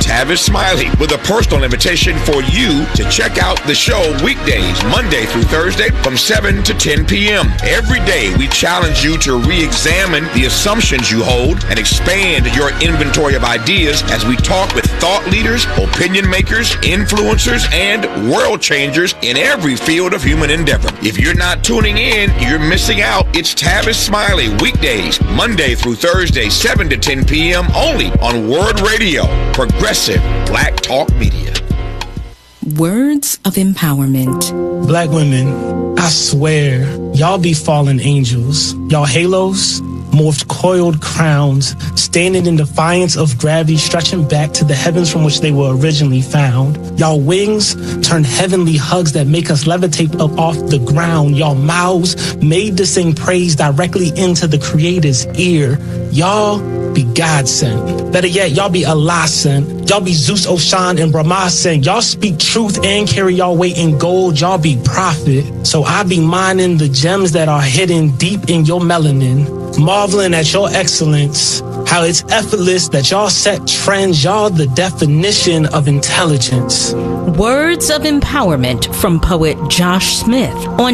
Tavis Smiley with a personal invitation for you to check out the show weekdays, Monday through Thursday from 7 to 10 p.m. Every day, we challenge you to re-examine the assumptions you hold and expand your inventory of ideas as we talk with thought leaders, opinion makers, influencers, and world changers in every field of human endeavor. If you're not tuning in, you're missing out. It's Tavis Smiley, weekdays, Monday through Thursday, 7 to 10 p.m. only on Word Radio, progressive Black Talk Media. Words of empowerment. Black women, I swear, y'all be fallen angels. Y'all halos, morphed coiled crowns, standing in defiance of gravity, stretching back to the heavens from which they were originally found. Y'all wings turn heavenly hugs that make us levitate up off the ground. Y'all mouths made to sing praise directly into the Creator's ear. Y'all be God sent. Better yet, y'all be Allah sent. Y'all be Zeus, Oshan, and Brahma sent. Y'all speak truth and carry y'all weight in gold. Y'all be prophet. So I be mining the gems that are hidden deep in your melanin, marveling at your excellence, how it's effortless that y'all set trends. Y'all the definition of intelligence. Words of empowerment from poet Josh Smith on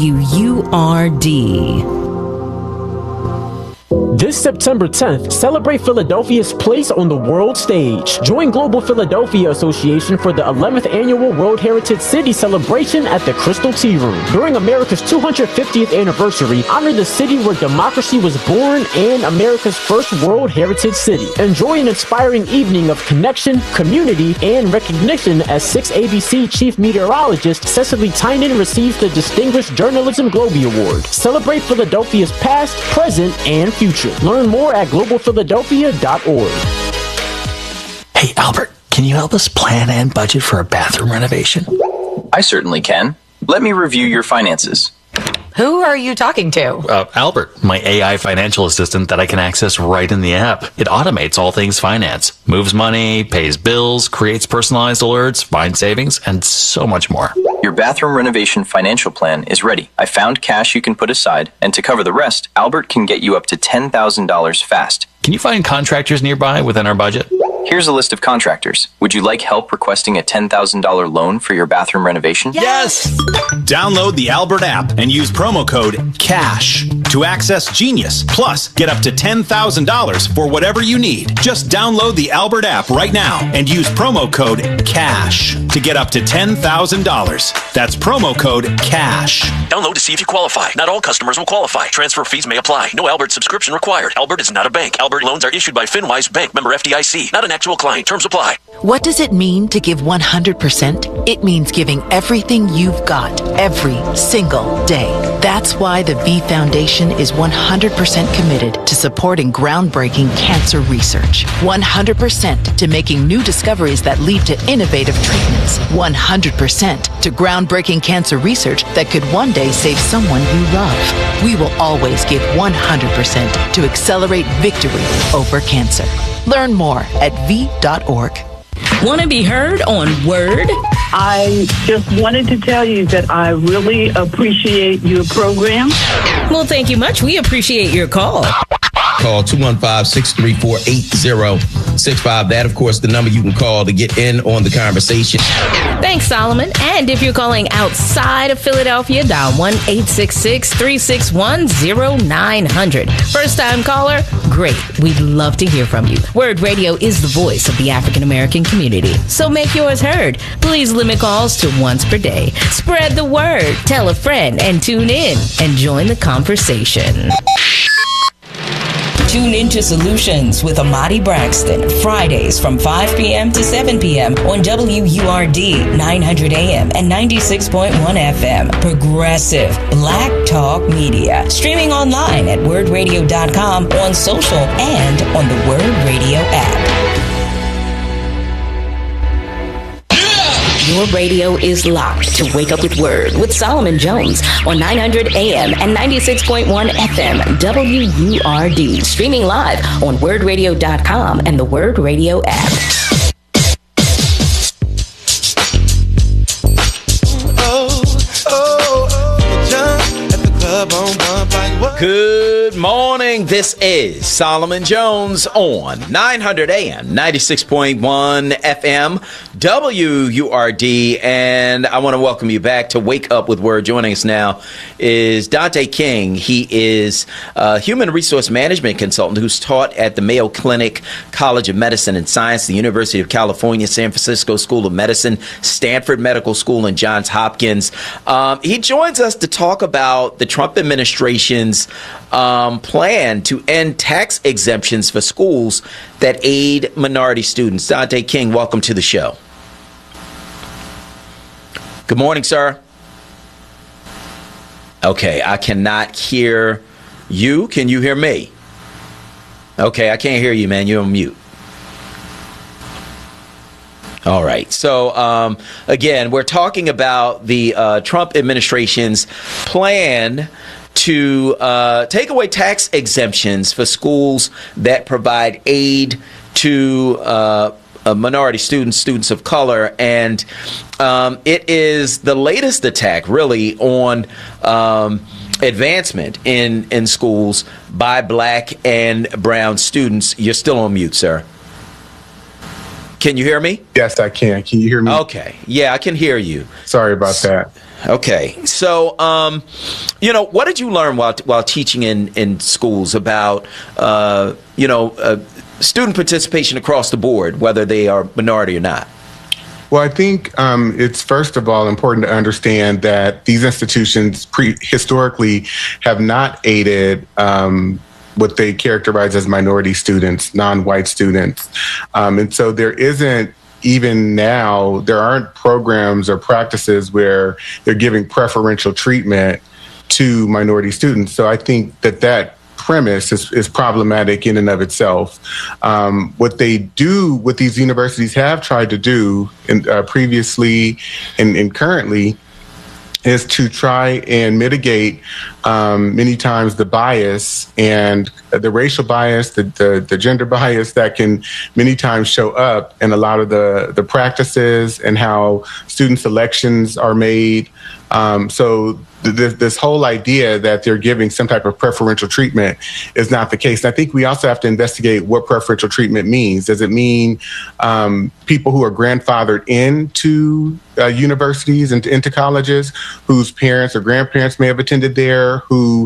WURD. This September 10th, celebrate Philadelphia's place on the world stage. Join Global Philadelphia Association for the 11th Annual World Heritage City Celebration at the Crystal Tea Room. During America's 250th anniversary, honor the city where democracy was born and America's first World Heritage City. Enjoy an inspiring evening of connection, community, and recognition as 6ABC Chief Meteorologist Cecily Tynan receives the Distinguished Journalism Globee Award. Celebrate Philadelphia's past, present, and future. Learn more at globalphiladelphia.org. Hey, Albert, can you help us plan and budget for a bathroom renovation? I certainly can. Let me review your finances. Who are you talking to? Albert, my AI financial assistant that I can access right in the app. It automates all things finance, moves money, pays bills, creates personalized alerts, finds savings, and so much more. Your bathroom renovation financial plan is ready. I found cash you can put aside, and to cover the rest, Albert can get you up to $10,000 fast. Can you find contractors nearby within our budget? Here's a list of contractors. Would you like help requesting a $10,000 loan for your bathroom renovation? Yes! Download the Albert app and use promo code CASH to access Genius. Plus, get up to $10,000 for whatever you need. Just download the Albert app right now and use promo code CASH to get up to $10,000. That's promo code CASH. Download to see if you qualify. Not all customers will qualify. Transfer fees may apply. No Albert subscription required. Albert is not a bank. Albert loans are issued by FinWise Bank, member FDIC. Not an actual client. Terms apply. What does it mean to give 100%? It means giving everything you've got every single day. That's why the V Foundation is 100% committed to supporting groundbreaking cancer research. 100% to making new discoveries that lead to innovative treatments. 100% to groundbreaking cancer research that could one day save someone you love. We will always give 100% to accelerate victory over cancer. Learn more at v.org. Want to be heard on Word? I just wanted to tell you that I really appreciate your program. Well, thank you much. We appreciate your call. Call 215-634-8065. That, of course, the number you can call to get in on the conversation. Thanks, Solomon. And if you're calling outside of Philadelphia, dial 1-866-361-0900. First-time caller? Great. We'd love to hear from you. Word Radio is the voice of the African American community. So make yours heard. Please limit calls to once per day. Spread the word. Tell a friend and tune in and join the conversation. Tune into Solutions with Amadi Braxton, Fridays from 5 p.m. to 7 p.m. on WURD 900 AM and 96.1 FM. Progressive Black Talk Media. Streaming online at wordradio.com, on social, and on the Word Radio app. Your radio is locked to Wake Up with Word with Solomon Jones on 900 AM and 96.1 FM WURD. Streaming live on wordradio.com and the Word Radio app. Good morning. This is Solomon Jones on 900 AM, 96.1 FM, WURD. And I want to welcome you back to Wake Up with Word. Joining us now is Dante King. He is a human resource management consultant who's taught at the Mayo Clinic College of Medicine and Science, the University of California, San Francisco School of Medicine, Stanford Medical School, and Johns Hopkins. He joins us to talk about the Trump administration's plan to end tax exemptions for schools that aid minority students. Dante King, welcome to the show. Good morning, sir. Okay, I cannot hear you. Can you hear me? Okay, I can't hear you, man. You're on mute. All right. So, again, we're talking about the Trump administration's plan to take away tax exemptions for schools that provide aid to minority students of color. And it is the latest attack, really, on advancement in schools by black and brown students. You're still on mute, sir. Can you hear me? Yes, I can. Can you hear me? Okay. Yeah, I can hear you. Sorry about that. Okay. So, what did you learn while teaching in schools about, student participation across the board, whether they are minority or not? Well, I think it's first of all important to understand that these institutions historically have not aided what they characterize as minority students, non-white students. And so there isn't, even now, there aren't programs or practices where they're giving preferential treatment to minority students. So I think that premise is problematic in and of itself. What these universities have tried to do previously and currently is to try and mitigate many times the bias and the racial bias, the gender bias that can many times show up in a lot of the practices and how student selections are made. So this whole idea that they're giving some type of preferential treatment is not the case. And I think we also have to investigate what preferential treatment means. Does it mean people who are grandfathered into universities and into colleges, whose parents or grandparents may have attended there, whose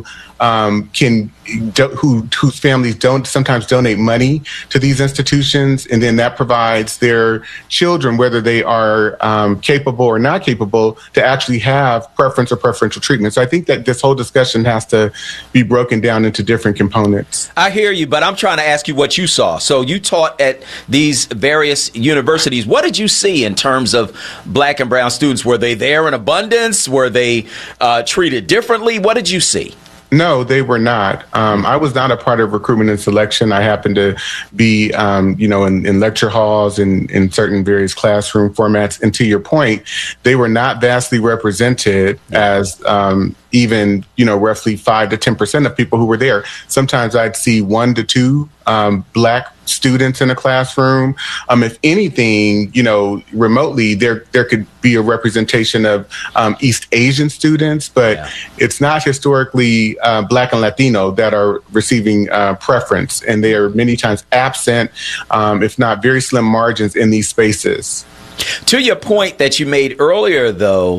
families don't sometimes donate money to these institutions, and then that provides their children, whether they are capable or not capable, to actually have preference or preferential treatment. So I think that this whole discussion has to be broken down into different components. I hear you, but I'm trying to ask you what you saw. So you taught at these various universities. What did you see in terms of black and brown students? Were they there in abundance? Were they treated differently? What did you see? No, they were not. I was not a part of recruitment and selection. I happened to be, in lecture halls and in certain various classroom formats. And to your point, they were not vastly represented as even, roughly 5 to 10% of people who were there. Sometimes I'd see 1 to 2 black students in a classroom. If anything, remotely, there could be a representation of East Asian students, but it's not historically black and Latino that are receiving preference, and they are many times absent, if not very slim margins in these spaces. To your point that you made earlier, though,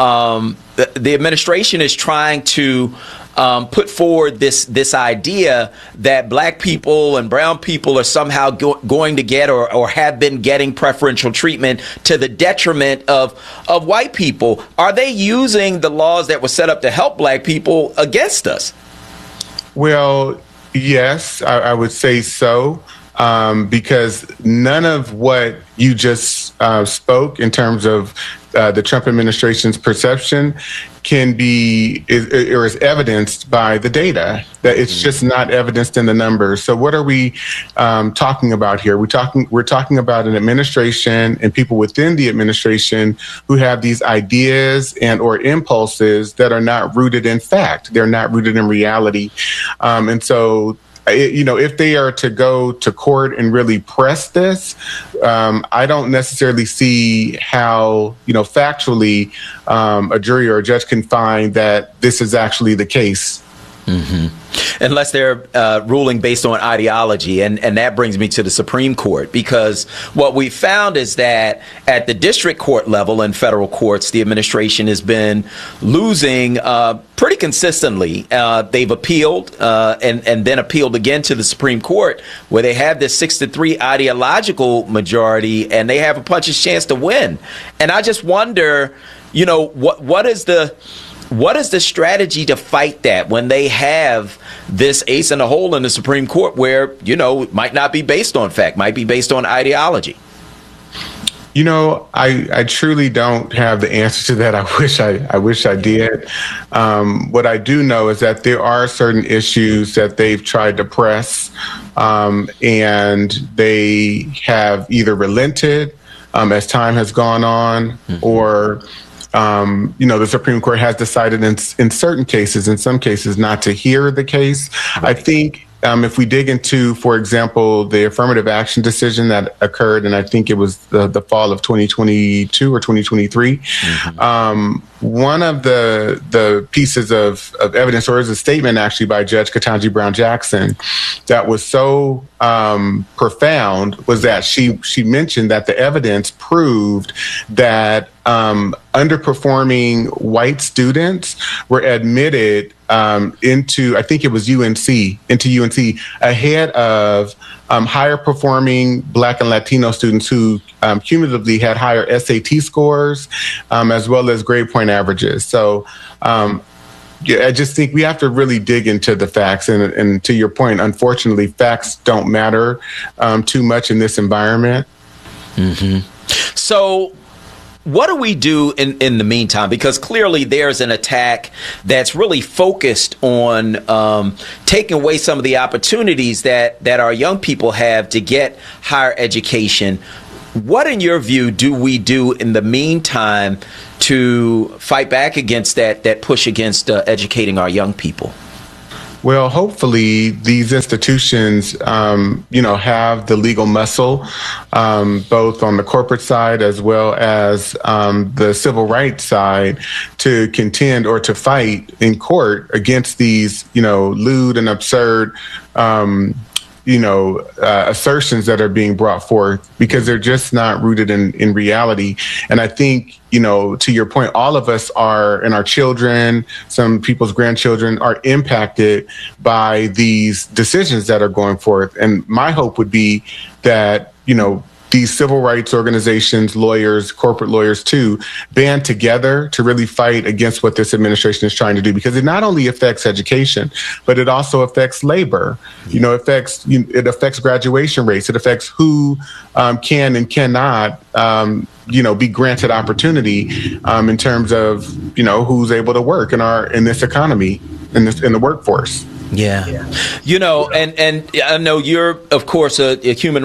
the administration is trying to put forward this idea that black people and brown people are somehow going to get or have been getting preferential treatment to the detriment of white people. Are they using the laws that were set up to help black people against us? Well, yes, I would say so. Because none of what you just spoke in terms of the Trump administration's perception can be or is evidenced by the data. That it's just not evidenced in the numbers. So what are we talking about here? We're talking about an administration and people within the administration who have these ideas and or impulses that are not rooted in fact. They're not rooted in reality, and so. If they are to go to court and really press this, I don't necessarily see how, factually, a jury or a judge can find that this is actually the case. Unless they're ruling based on ideology. And that brings me to the Supreme Court, because what we found is that at the district court level and federal courts, the administration has been losing pretty consistently. They've appealed and then appealed again to the Supreme Court, where they have this 6-3 ideological majority, and they have a puncher's chance to win. And I just wonder, what is the strategy to fight that when they have this ace in the hole in the Supreme Court, where, it might not be based on fact, might be based on ideology? I truly don't have the answer to that. I wish I did. What I do know is that there are certain issues that they've tried to press, and they have either relented as time has gone on, or the Supreme Court has decided in certain cases, in some cases, not to hear the case. I think if we dig into, for example, the affirmative action decision that occurred, and I think it was the fall of 2022 or 2023, one of the pieces of evidence, or is a statement actually by Judge Ketanji Brown Jackson, that was so profound, was that she mentioned that the evidence proved that underperforming white students were admitted into, I think it was UNC ahead of higher performing Black and Latino students who cumulatively had higher SAT scores, as well as grade point averages. So I just think we have to really dig into the facts. And to your point, unfortunately, facts don't matter too much in this environment. So what do we do in the meantime? Because clearly there's an attack that's really focused on taking away some of the opportunities that our young people have to get higher education. What, in your view, do we do in the meantime to fight back against that push against educating our young people? Well, hopefully these institutions, have the legal muscle, both on the corporate side as well as the civil rights side, to contend or to fight in court against these, lewd and absurd assertions that are being brought forth, because they're just not rooted in reality. And I think, to your point, all of us are, and our children, some people's grandchildren, are impacted by these decisions that are going forth. And my hope would be that, these civil rights organizations, lawyers, corporate lawyers too, band together to really fight against what this administration is trying to do, because it not only affects education, but it also affects labor. It affects graduation rates. It affects who can and cannot, be granted opportunity in terms of, who's able to work in this economy, in the workforce. Yeah. And I know you're, of course, a human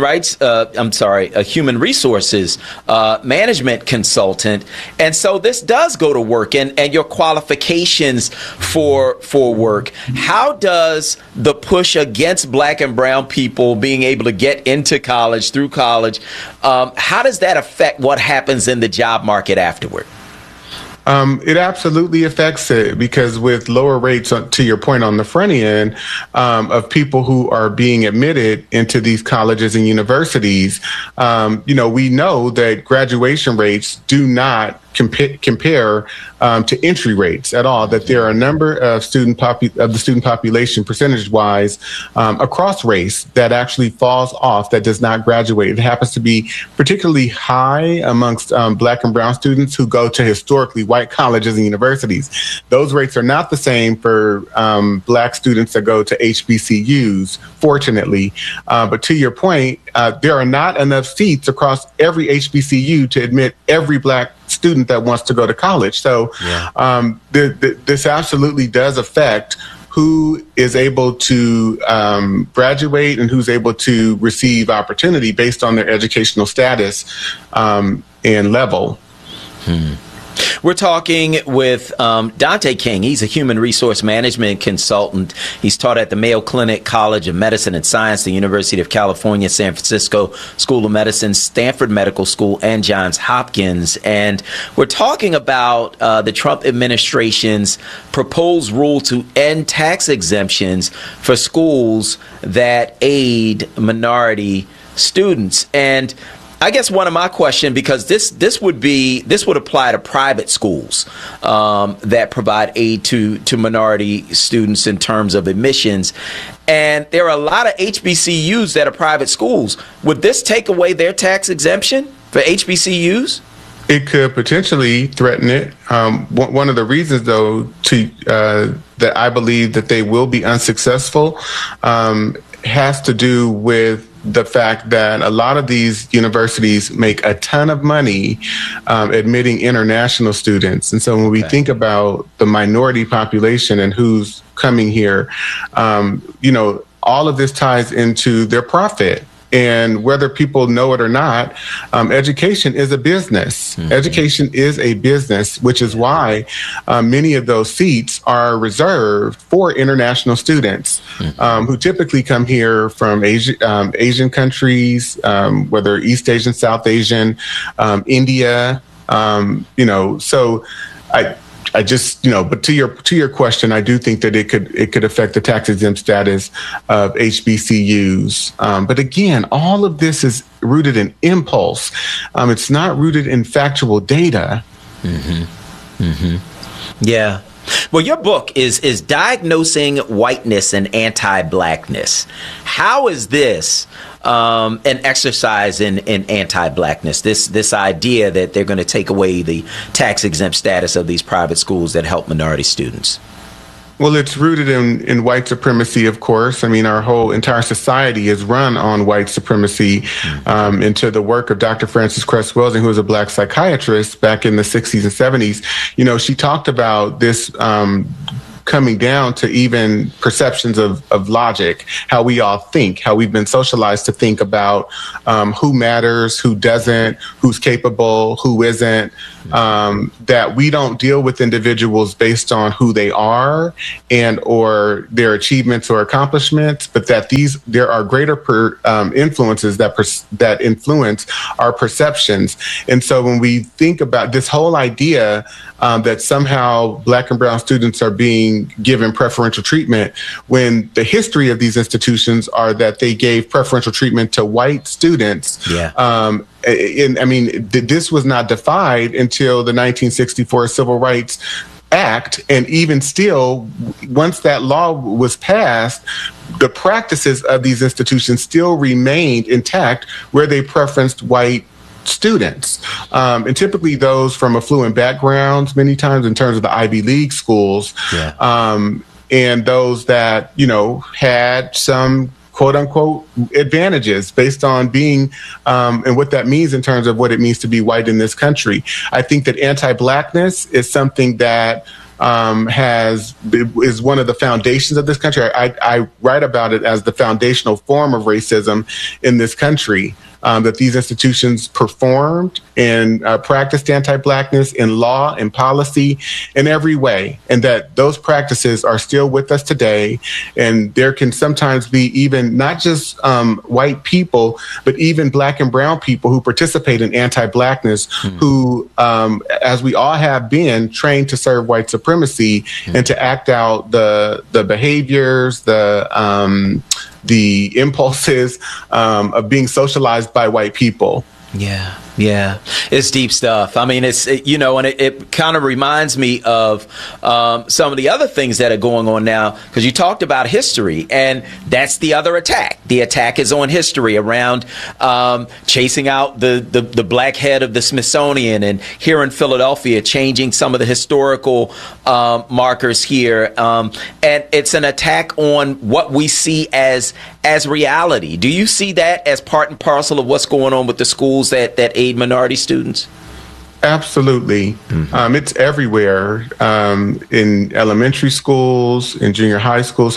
resources management consultant. And so this does go to work and your qualifications for work. How does the push against Black and brown people being able to get into college, through college, how does that affect what happens in the job market afterward? It absolutely affects it, because with lower rates, to your point, on the front end, of people who are being admitted into these colleges and universities, we know that graduation rates do not compare to entry rates at all, that there are a number of the student population percentage-wise across race that actually falls off, that does not graduate. It happens to be particularly high amongst Black and brown students who go to historically white colleges and universities. Those rates are not the same for Black students that go to HBCUs, fortunately. But to your point, there are not enough seats across every HBCU to admit every Black student that wants to go to college. So this absolutely does affect who is able to graduate and who's able to receive opportunity based on their educational status and level. We're talking with Dante King. He's a human resource management consultant. He's taught at the Mayo Clinic College of Medicine and Science, the University of California, San Francisco School of Medicine, Stanford Medical School, and Johns Hopkins. And we're talking about the Trump administration's proposed rule to end tax exemptions for schools that aid minority students. And I guess one of my questions, because this would apply to private schools that provide aid to minority students in terms of admissions, and there are a lot of HBCUs that are private schools. Would this take away their tax exemption for HBCUs? It could potentially threaten it. One of the reasons, though, that I believe that they will be unsuccessful has to do with the fact that a lot of these universities make a ton of money admitting international students. And so when we think about the minority population and who's coming here, all of this ties into their profit. And whether people know it or not, education is a business. Mm-hmm. Education is a business, which is why many of those seats are reserved for international students who typically come here from Asian countries, whether East Asian, South Asian, India. So I just, but to your question, I do think that it could affect the tax exempt status of HBCUs. But again, all of this is rooted in impulse. It's not rooted in factual data. Mm-hmm. Mm-hmm. Yeah. Well, your book is Diagnosing Whiteness and Anti-Blackness. How is this an exercise in anti-blackness, this idea that they're going to take away the tax-exempt status of these private schools that help minority students? Well, it's rooted in white supremacy, of course. I mean, our whole entire society is run on white supremacy. Into the work of Dr. Frances Cress Welsing, who was a Black psychiatrist back in the 60s and 70s, she talked about this coming down to even perceptions of logic, how we all think, how we've been socialized to think about who matters, who doesn't, who's capable, who isn't, that we don't deal with individuals based on who they are and or their achievements or accomplishments, but that there are greater influences that influence our perceptions. And so when we think about this whole idea that somehow Black and brown students are being given preferential treatment, when the history of these institutions are that they gave preferential treatment to white students. Yeah. This was not defied until the 1964 Civil Rights Act. And even still, once that law was passed, the practices of these institutions still remained intact where they preferenced white students, and typically those from affluent backgrounds, many times in terms of the Ivy League schools, and those that, had some quote unquote advantages based on being, and what that means in terms of what it means to be white in this country. I think that anti-blackness is something that is one of the foundations of this country. I write about it as the foundational form of racism in this country. That these institutions performed and practiced anti-blackness in law and policy in every way, and that those practices are still with us today. And there can sometimes be even not just white people, but even Black and brown people who participate in anti-blackness, who, as we all have been, trained to serve white supremacy and to act out the behaviors, the impulses of being socialized by white people. Yeah, it's deep stuff. I mean, and it kind of reminds me of some of the other things that are going on now, because you talked about history, and that's the other attack. The attack is on history around chasing out the black head of the Smithsonian, and here in Philadelphia, changing some of the historical markers here. And it's an attack on what we see as reality. Do you see that as part and parcel of what's going on with the schools that aid minority students? Absolutely. It's everywhere, in elementary schools, in junior high schools,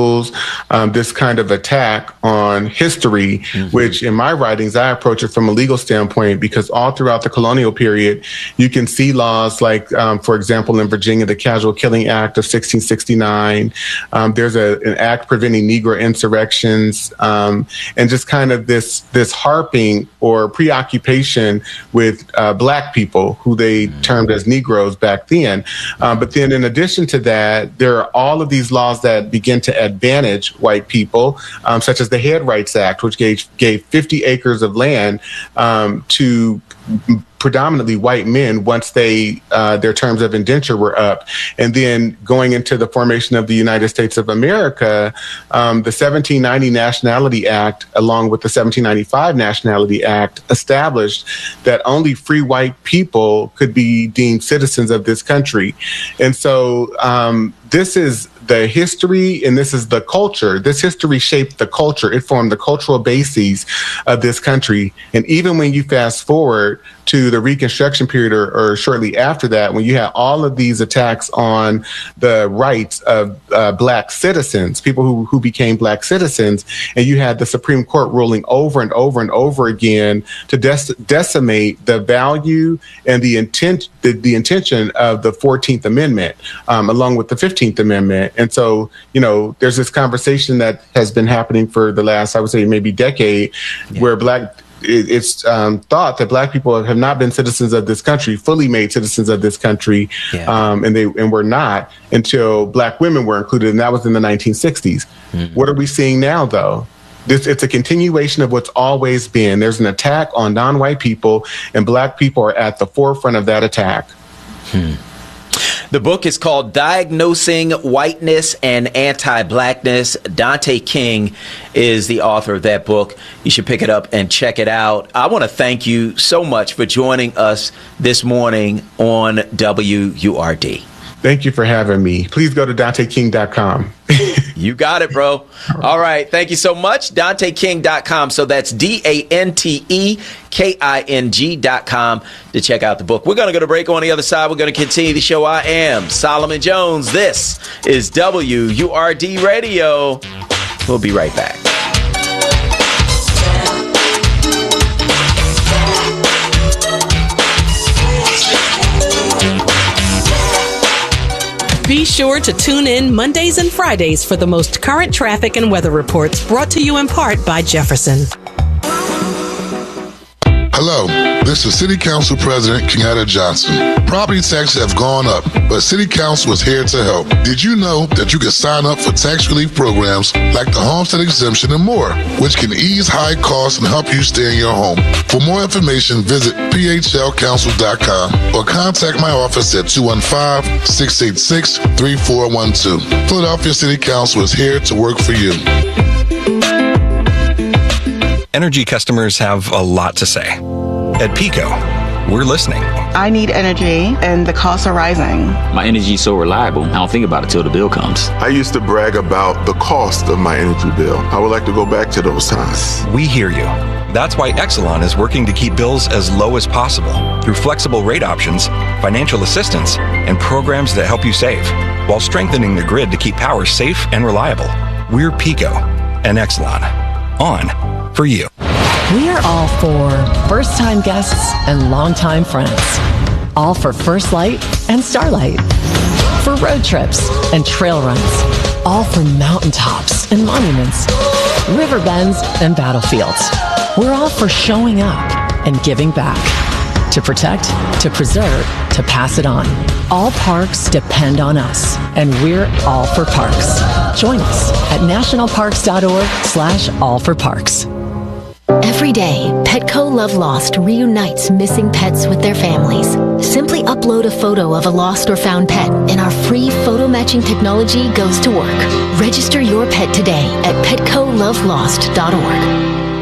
this kind of attack on history, which in my writings, I approach it from a legal standpoint, because all throughout the colonial period, you can see laws like, for example, in Virginia, the Casual Killing Act of 1669. There's an act preventing Negro insurrections, and just kind of this harping or preoccupation with Black people, who they termed as Negroes back then. But then in addition to that, there are all of these laws that begin to advantage white people, such as the Head Rights Act, which gave 50 acres of land to predominantly white men once their terms of indenture were up. And then going into the formation of the United States of America, the 1790 Nationality Act, along with the 1795 Nationality Act, established that only free white people could be deemed citizens of this country. And so this is the history, and this is the culture. This history shaped the culture. It formed the cultural bases of this country. And even when you fast forward to the Reconstruction period or shortly after that, when you had all of these attacks on the rights of Black citizens, people who became Black citizens, and you had the Supreme Court ruling over and over and over again to decimate the value and the intention of the 14th Amendment, along with the 15th Amendment. And so, there's this conversation that has been happening for the last, I would say, maybe decade, where it's thought that Black people have not been citizens of this country, fully made citizens of this country, and were not until Black women were included, and that was in the 1960s. What are we seeing now, though? It's a continuation of what's always been. There's an attack on non-white people, and Black people are at the forefront of that attack. The book is called Diagnosing Whiteness and Anti-Blackness. Dante King is the author of that book. You should pick it up and check it out. I want to thank you so much for joining us this morning on WURD. Thank you for having me. Please go to DanteKing.com. You got it, bro. All right. Thank you so much. DanteKing.com. So that's DanteKing.com to check out the book. We're going to go to break. On the other side, we're going to continue the show. I am Solomon Jones. This is WURD Radio. We'll be right back. Be sure to tune in Mondays and Fridays for the most current traffic and weather reports, brought to you in part by Jefferson. Hello, this is City Council President Kenyatta Johnson. Property taxes have gone up, but City Council is here to help. Did you know that you can sign up for tax relief programs like the homestead exemption and more, which can ease high costs and help you stay in your home? For more information, visit phlcouncil.com or contact my office at 215-686-3412. Philadelphia City Council is here to work for you. Energy customers have a lot to say. At PECO, we're listening. I need energy, and the costs are rising. My energy is so reliable, I don't think about it till the bill comes. I used to brag about the cost of my energy bill. I would like to go back to those times. We hear you. That's why Exelon is working to keep bills as low as possible through flexible rate options, financial assistance, and programs that help you save, while strengthening the grid to keep power safe and reliable. We're PECO and Exelon. On for you. We are all for first-time guests and longtime friends. All for First Light and Starlight. For road trips and trail runs. All for mountaintops and monuments. River bends and battlefields. We're all for showing up and giving back. To protect, to preserve, to pass it on. All parks depend on us, and we're all for parks. Join us at nationalparks.org/allforparks. Every day, Petco Love Lost reunites missing pets with their families. Simply upload a photo of a lost or found pet, and our free photo matching technology goes to work. Register your pet today at petcolovelost.org.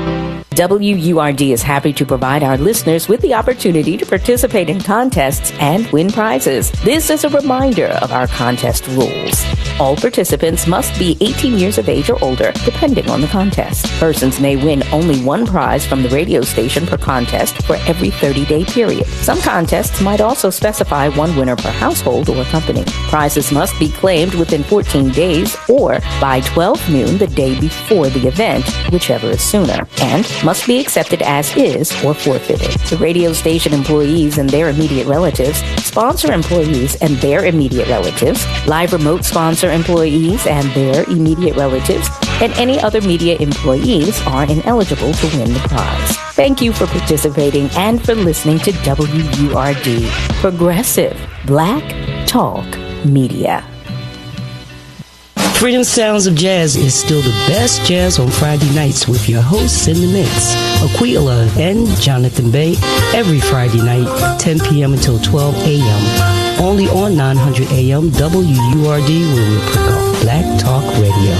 WURD is happy to provide our listeners with the opportunity to participate in contests and win prizes. This is a reminder of our contest rules. All participants must be 18 years of age or older, depending on the contest. Persons may win only one prize from the radio station per contest for every 30-day period. Some contests might also specify one winner per household or company. Prizes must be claimed within 14 days or by 12 noon the day before the event, whichever is sooner, and must be accepted as is or forfeited. The radio station employees and their immediate relatives, sponsor employees and their immediate relatives, live remote sponsor employees and their immediate relatives, and any other media employees are ineligible to win the prize. Thank you for participating and for listening to WURD, Progressive Black Talk Media. Freedom Sounds of Jazz is still the best jazz on Friday nights with your hosts in the mix, Aquila and Jonathan Bay, every Friday night, 10 p.m. until 12 a.m. Only on 900 a.m. WURD, where we pick up Black Talk Radio.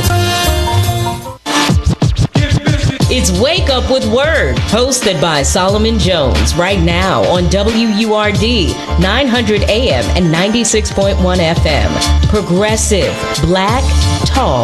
It's Wake Up with Word, hosted by Solomon Jones, right now on WURD, 900 AM and 96.1 FM. Progressive Black Talk